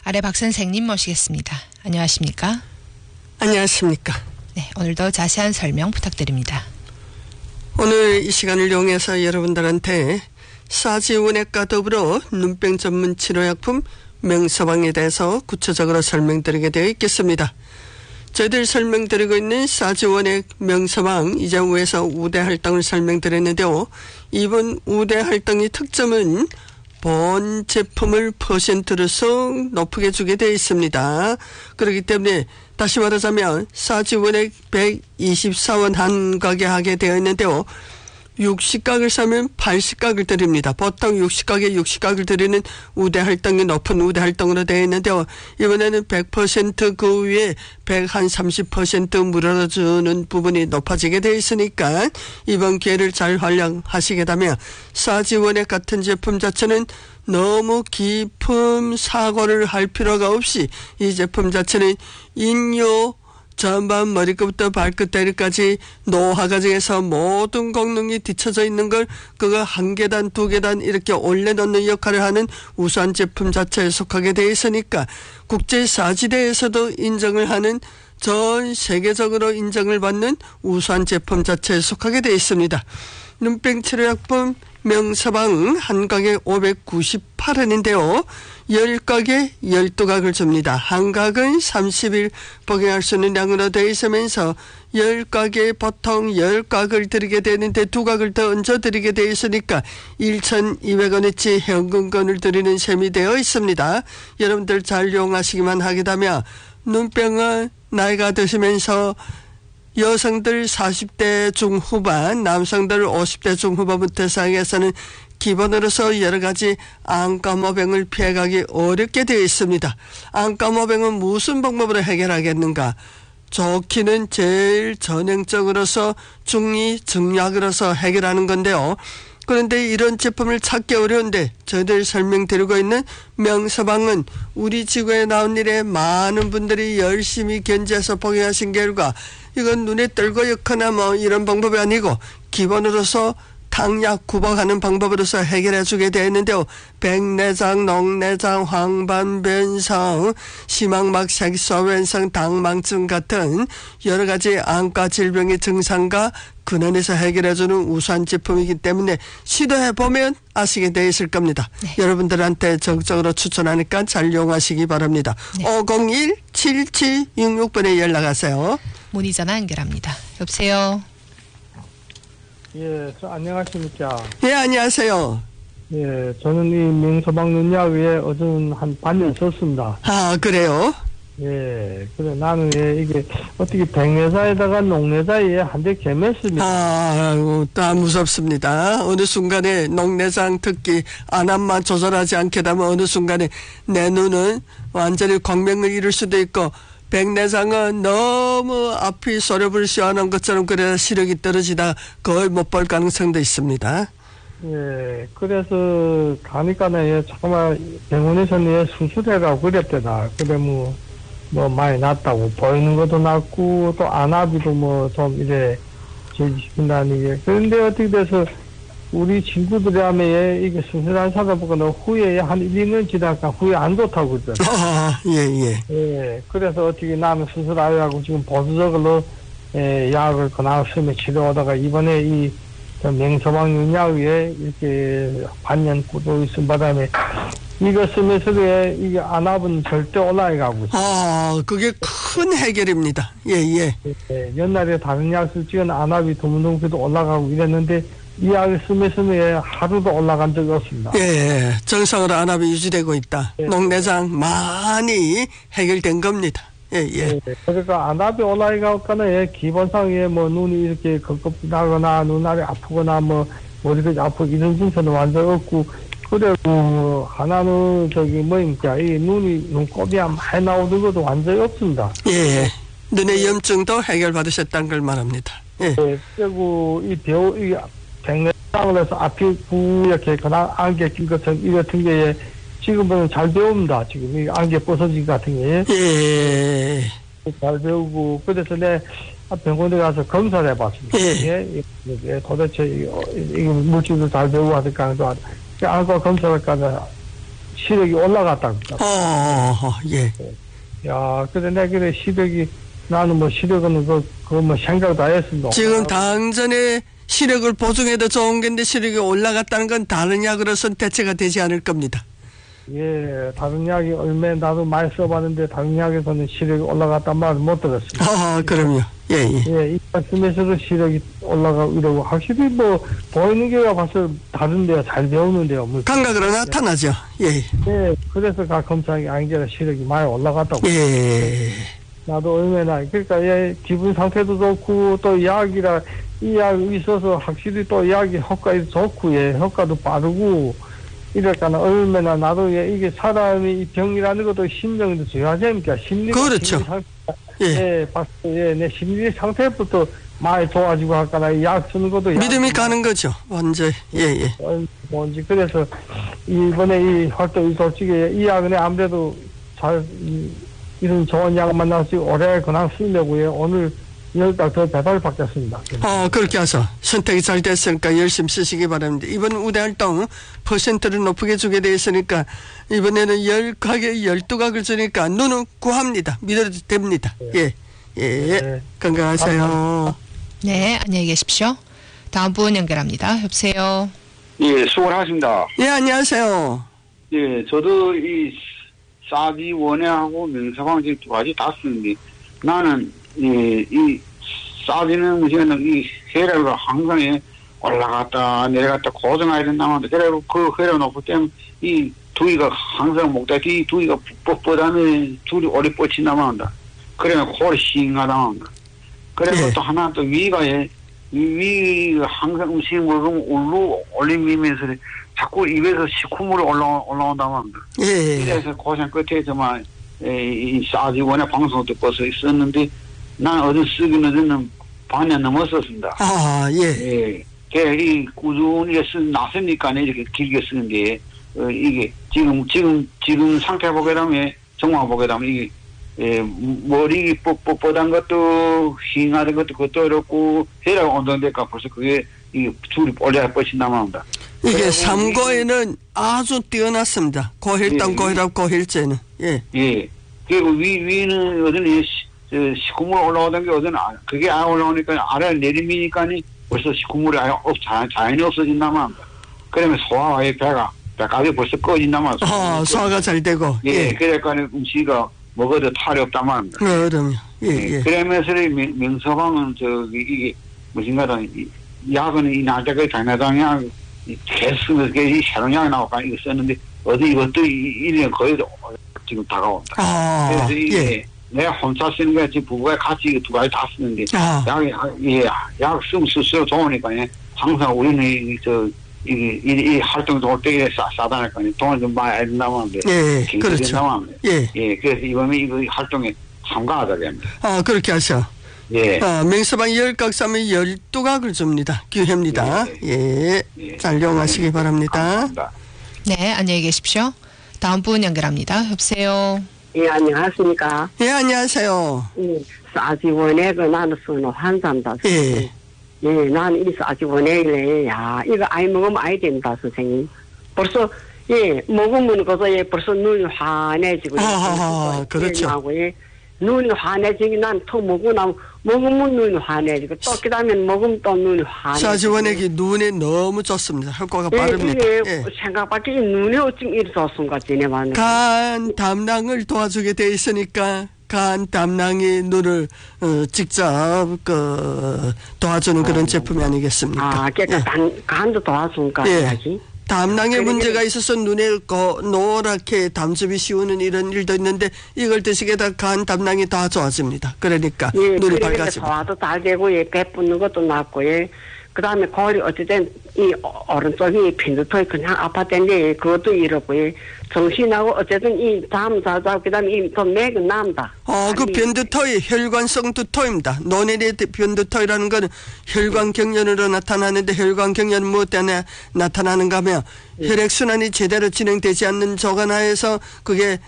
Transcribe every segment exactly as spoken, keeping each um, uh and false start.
아래 박 선생님 모시겠습니다. 안녕하십니까? 안녕하십니까? 네, 오늘도 자세한 설명 부탁드립니다. 오늘 이 시간을 이용해서 여러분들한테 사지원액과 더불어 눈병 전문 치료약품 명서방에 대해서 구체적으로 설명드리게 되어 있겠습니다. 저희들 설명드리고 있는 사지원액 명서방 이전후에서 우대 활동을 설명드렸는데요. 이번 우대 활동의 특점은 본 제품을 퍼센트로서 높게 주게 되어 있습니다. 그렇기 때문에 다시 말하자면 사지원액 백이십사 원 한 가게 하게 되어 있는데요. 육십 각을 사면 팔십 각을 드립니다. 보통 육십 각에 육십 각을 드리는 우대 활동이 높은 우대 활동으로 되어 있는데요. 이번에는 백 퍼센트 그 위에 백삼십 퍼센트 물어주는 부분이 높아지게 되어 있으니까 이번 기회를 잘 활용하시게 되면 사지원액 같은 제품 자체는 너무 깊은 사고를 할 필요가 없이 이 제품 자체는 인요 전반 머리끝부터 발끝다리까지 노화 과정에서 모든功能이 뒤쳐져 있는 걸 그거 한 계단 두 계단 이렇게 올려놓는 역할을 하는 우수한 제품 자체에 속하게 되어 있으니까 국제사지대에서도 인정을 하는 전 세계적으로 인정을 받는 우수한 제품 자체에 속하게 되어 있습니다. 눈병 치료약품 명서방 한 각에 오백구십팔 원인데요. 십 각에 십이 각을 줍니다. 한 각은 삼십 일 복용할 수 있는 양으로 되어 있으면서 십 각에 보통 십 각을 드리게 되는데 두 각을 더 얹어 드리게 되어 있으니까 천이백 원어치 현금권을 드리는 셈이 되어 있습니다. 여러분들 잘 이용하시기만 하게 되면 눈병은 나이가 드시면서 여성들 사십 대 중후반, 남성들 오십 대 중후반부터 사용해서는 기본으로서 여러 가지 안감모병을 피해가기 어렵게 되어 있습니다. 안감모병은 무슨 방법으로 해결하겠는가? 좋기는 제일 전형적으로서 중이 증약으로서 해결하는 건데요. 그런데 이런 제품을 찾기 어려운데 저희들 설명드리고 있는 명서방은 우리 지구에 나온 일에 많은 분들이 열심히 견지해서 복용하신 결과 이건 눈에 뜰고 역하나 뭐 이런 방법이 아니고 기본으로서 당약 구박하는 방법으로서 해결해 주게 되어 있는데요. 백내장, 녹내장, 황반변성, 심항막 색소변성, 당망증 같은 여러 가지 안과 질병의 증상과 근원에서 해결해 주는 우수한 제품이기 때문에 시도해 보면 아시게 되어 있을 겁니다. 네. 여러분들한테 적극적으로 추천하니까 잘 이용하시기 바랍니다. 네. 오공일 칠칠육육 번에 연락하세요. 문의 전화 연결합니다. 여보세요. 예, 저 안녕하십니까. 예, 안녕하세요. 예, 저는 이 명서방 눈약에 어제는 한 반년 썼습니다. 아, 그래요? 예, 그래 나는 예, 이게 어떻게 백내사에다가 녹내사에 한 대 개맸습니다. 아, 다 무섭습니다. 어느 순간에 녹내장 특히 안압만 조절하지 않게 되면 어느 순간에 내 눈은 완전히 광명을 잃을 수도 있고 백내장은 너무 앞이 소렵을 시원한 것처럼 그래야 시력이 떨어지다 거의 못 볼 가능성도 있습니다. 예, 그래서 가니까는 예, 잠깐만 병원에서는 예, 수술해가고 그랬대나. 그래 뭐, 뭐 많이 낫다고 보이는 것도 낫고 또 안압이도 뭐 좀 이래 제지시킨다는 게. 그런데 어떻게 돼서 우리 친구들이 하면 예, 이게 수술한 사람 보고는 후에 한 일, 이 년 지나니까 후에 안 좋다고 그러더라고요. 아, 예, 예. 예, 그래서 어떻게 나는 수술하려고 지금 보수적으로, 예, 약을 그날 쓰며 치료하다가 이번에 이 명서방 윤약에 이렇게 반년 꾸준히 쓴 바람에 이거 쓰면서 왜 이게 안압은 절대 올라가고 있어요. 아, 그게 큰 해결입니다. 예, 예. 예, 옛날에 다른 약 쓸 적은 안압이 드문드문 올라가고 이랬는데 이 약을 쓰면서 하루도 올라간 적이 없습니다. 예, 정상으로 안압이 유지되고 있다. 예. 녹내장 많이 해결된 겁니다. 예, 예. 예, 그러니까 안압이 올라가거나 예, 기본상에 뭐 눈이 이렇게 겉껍질나거나 눈알이 아프거나 뭐 머리가 아프고 이런 증세는 완전 없고 그리고 하나는 저기 뭐니까 이 눈이 눈곱이 많이 나오는 것도 완전히 없습니다. 예, 눈의 염증도 해결받으셨다는 걸 말합니다. 예. 예, 그리고 이 배우 이 백내장을 해서 앞이 뿌옇게 그냥 안개 낀 것처럼 이 같은 게 지금은 잘 배웁니다. 지금 이 안개 벗어진 것 같은 게. 예. 잘 배우고 그래서 내 병원에 가서 검사를 해봤습니다. 예. 예, 도대체 이 물질도 잘 배우고 하니까 안과 검사를 가서 시력이 올라갔답니다. 어, 어, 어, 예. 야, 근데 내가 그래 시력이 나는 뭐 시력은 그, 그뭐 생각도 안 했습니다. 지금 당전에 시력을 보증해도 좋은 건데 시력이 올라갔다는 건 다른 약으로선 대체가 되지 않을 겁니다. 예, 다른 약이 얼마 나도 많이 써봤는데 다른 약에서는 시력이 올라갔단 말을 못 들었습니다. 아, 그럼요. 예, 예. 예, 이 말씀에서도 시력이 올라가고 이러고 확실히 뭐 보이는 게가 봐서 다른데요. 잘 배우는데요. 뭐. 감각으로 나타나죠. 예. 예, 그래서 각 검사하기 아니라 시력이 많이 올라갔다고. 예. 나도 얼마나 그러니까 예, 기분 상태도 좋고 또 약이라 이 약이 있어서 확실히 또 약이 효과도 좋고 예, 효과도 빠르고 이럴까는 얼마나 나도 예, 이게 사람이 이 병이라는 것도 심정도 중요하지 않습니까? 심리 그렇죠. 예, 예, 봤을 때, 예, 내 심리 상태부터 많이 좋아지고 할까나 약 쓰는 것도 믿음이 가는 거죠. 완전 예, 예. 뭔지 그래서 이번에 이 활동 솔직히 이 약은 아무래도 잘 이, 이런 좋은 약 만나서 오래 그냥 쓰려고요. 오늘 열 달 더 배달 받겠습니다. 어, 그렇게 해서 선택이 잘 됐으니까 열심히 쓰시기 바랍니다. 이번 우대 활동 퍼센트를 높게 주게 돼 있으니까 이번에는 열 가게 열두 각을 주니까 눈은 구합니다. 믿어도 됩니다. 예, 예, 네. 건강하세요. 네, 안녕히 계십시오. 다음 분 연결합니다. 여보세요. 예, 수고하십니다. 예, 안녕하세요. 예, 저도 이 사지 원해하고 명사방 지금 두 가지 다 쓰는데 나는 이, 이 사지는 무슨 이 혈압을 항상 올라갔다 내려갔다 고정해야 된다면 그래고 그 혈압 높을 때는 이 두기가 항상 목다이 두기가 뻣뻣하면 둘이 오래 뻗친다만 한다. 그러면 코를 싱하다 한다. 그래서 예. 또 하나 또 위가 예, 위 항상 음식을 먹으면 올로 올리면서 자꾸 입에서 식후물이 올라 올라온다고 합니다. 예. 그래서 고생 끝에 정말 이 사지원의 방송 듣고서 있었는데 난 어제 쓰기는 저는 반년 넘었었습니다. 아, 예. 예. 이 꾸준히 쓰 나서니까 이렇게 길게 쓰는데 어, 이게 지금 지금 지금 상태 보게 되면 정황 보게 되면 이게 예, 머리 뻣뻣한 것도 힝하던 것도 그것도 어렵고 혈압 온도되니까 벌써 그게 이 줄이 올려야 뻗친다만 합니다. 이게 삼고에는 아주 뛰어났습니다. 고혈당, 예, 고혈압, 고혈제는. 예. 예. 그리고 위, 위는 어제는 식후물 올라오던 게 어제는 그게 안 올라오니까 아래 내리미니까 벌써 식후물이 아예 없, 자연히 없어진다만 합니다. 그러면 소화와의 배가, 배값이 벌써 꺼진다만 합니다. 아, 소화가 잘 되고. 예. 예. 그러니까 음식이 먹어도 탈이 없다만 합니다. 그럼요. 예, 예. 그러면서 명서방은 저기 이게 무슨가다 약은 이 날짜까지 장나당약 계속 이 새로운 나오까 이거 썼는데 어디 이것도 일 년 거의 지금 다가온다. 아, 그래서 이게 예. 내가 혼자 쓰는 거야 지금 부부가 같이 두 가지 다 쓰는데 아. 약이 예약 쓰면 쓸수록 좋으니까 항상 우리는 이, 저 이, 이, 이 활동 좋을 때 싸다니까 돈을 좀 많이 된다면 돼. 예, 그렇죠. 예. 예, 그래서 이번에 이거 활동에 참가하자고 합니다. 아, 그렇게 하셔. 예. 아, 명서방 열 각 사면 열두 각을 줍니다. 기회입니다. 예. 예. 잘 이용하시기 바랍니다. 감사합니다. 네, 안녕히 계십시오. 다음 분 연결합니다. 여보세요. 예, 안녕하십니까. 예, 안녕하세요. 예, 사지원액 나는 쓰는 환자입니다. 예. 예, 나는 이 사지원액을, 야, 이거 아이 먹으면 아이 된다, 선생님. 벌써, 예, 먹으면 그거, 예, 벌써 눈이 환해지고. 아, 그렇죠. 하고, 예, 눈이 환해지기 난 또 먹고 나면, 먹으면 눈이 환해지고, 또 그 다음에 먹으면 또 눈이 환해지고. 사지원액이 눈에 너무 좋습니다. 효과가 예, 빠릅니다. 이게 예. 생각밖에 눈이 어쩜 이리 좋습니까, 지네만. 간 담낭을 도와주게 돼 있으니까 간 담낭이 눈을 어, 직접 그 도와주는 그런 제품이 아니겠습니까? 아, 그러니까 예. 간, 간도 도와준가, 예. 해야지. 담낭에 그러니까 문제가 있어서 눈에 거, 노랗게 담즙이 씌우는 이런 일도 있는데 이걸 드시게 되면 간 담낭이 다 좋아집니다. 그러니까 예, 눈이 그러니까 밝아집니다. 소화도 잘 되고, 예, 배 붓는 것도 낫고, 예. 그 다음에 거리 어쨌든 이 오른쪽이 빈두터이 그냥 아팠던데 그것도 이렇고, 예. 정신하고 어쨌든 이 잠 자자, 그 다음에 이 또 맥은 남다. 어, 그 아니, 변두토이 혈관성 두토입니다. 논의 변두토이라는 거는 혈관 경련으로 나타나는데 혈관 경련은 무엇 때문에 나타나는가 하면 혈액순환이 제대로 진행되지 않는 조건하에서 그게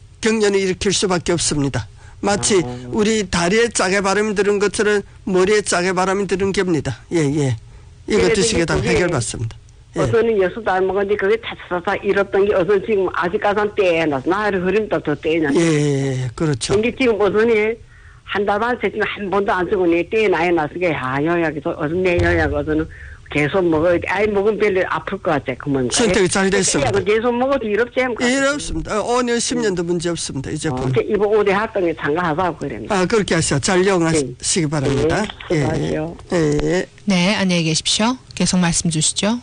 경련을 일으킬 수밖에 없습니다. 마치 우리 다리에 짜게 바람이 들은 것처럼 머리에 짜게 바람이 들은 겁니다. 예, 예. 이거 그래도 드시게 되면 그게 해결받습니다. 예. 어서는 여수도 안 먹었는데 그게 차차차 잃었던 게 어선 지금 아직까지는 떼어놨어. 나를 흐림도 더 떼어놨어. 예, 그렇죠. 근데 지금 어선이 한 달 반 새쯤 한 번도 안 쓰고 내 떼어놔야 놨으게 아 요약이 어선 내 요약 어선은 계속 먹어야 돼. 아이 먹으면 별로 아플 것 같아. 그러면 선택이 잘 됐습니다. 계속 먹어도 이롭지 않을까? 이롭습니다. 오 년, 십 년도 문제 없습니다. 이 제품. 어, 이번 오대 활동에 참가하자고 그랬는데. 아, 그렇게 하시죠. 잘 이용하시기 바랍니다. 네, 예. 수고하세요. 예. 네, 안녕히 계십시오. 계속 말씀 주시죠.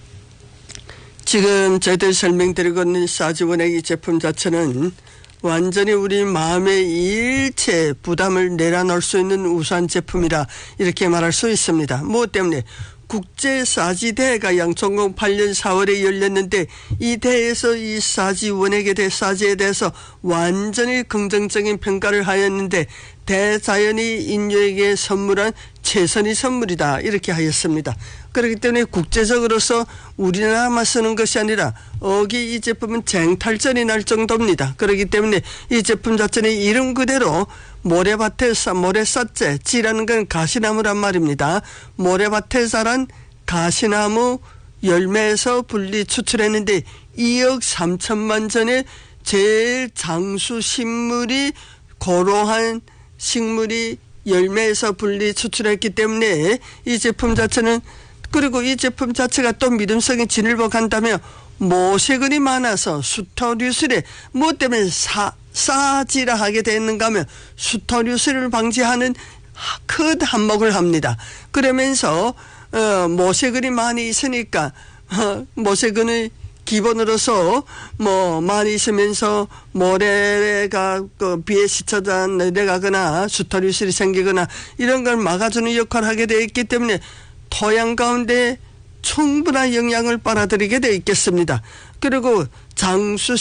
지금 저희들 설명드리고 있는 사지원액 이 제품 자체는 완전히 우리 마음의 일체 부담을 내려놓을 수 있는 우수한 제품이라 이렇게 말할 수 있습니다. 뭐 때문에 국제 사지대회가 양천공팔 년 사월에 열렸는데 이 대회에서 이 사지 원액에 대해 사지에 대해서 완전히 긍정적인 평가를 하였는데 대자연이 인류에게 선물한 최선의 선물이다 이렇게 하였습니다. 그렇기 때문에 국제적으로서 우리나라만 쓰는 것이 아니라 어기 이 제품은 쟁탈전이 날 정도입니다. 그렇기 때문에 이 제품 자체는 이름 그대로 모래밭에 사, 모래사째, 지라는 건 가시나무란 말입니다. 모래밭에 자란 가시나무 열매에서 분리 추출했는데 이억 삼천만 전의 제일 장수 식물이 고로한 식물이 열매에서 분리 추출했기 때문에 이 제품 자체는 그리고 이 제품 자체가 또 믿음성이 진일보한다며 모세근이 많아서 수토류술에 뭐 때문에 사, 싸지라 하게 됐는가 하면 수토류술을 방지하는 큰 한몫을 합니다. 그러면서 어, 모세근이 많이 있으니까 어, 모세근의 기본으로서 뭐 많이 있으면서 모래가 그 비에 스쳐다 내려가거나 수토류술이 생기거나 이런 걸 막아주는 역할을 하게 되어 있기 때문에 토양 가운데 충분한 영양을 빨아들이게 되어 있겠습니다. 그리고 장수